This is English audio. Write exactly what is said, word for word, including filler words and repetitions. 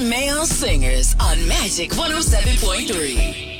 Male Singers on Magic one oh seven point three.